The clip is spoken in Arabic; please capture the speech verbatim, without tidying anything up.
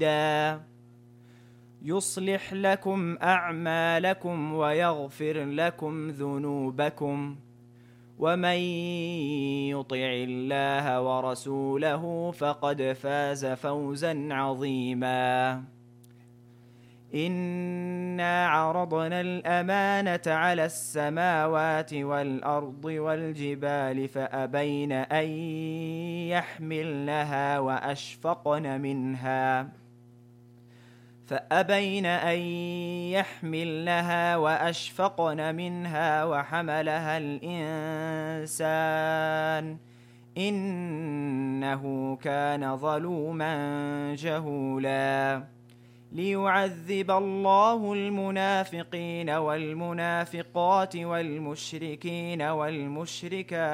رشدا يصلح لكم أعمالكم ويغفر لكم ذنوبكم ومن يطع الله ورسوله فقد فاز فوزا عظيما. إنا عرضنا الأمانة على السماوات والأرض والجبال فأبين أن يحملنها وأشفقن منها فأبين أن يحملنها وأشفقن منها وحملها الإنسان إنه كان ظلوما جهولا ليعذب الله المنافقين والمنافقات والمشركين والمشركات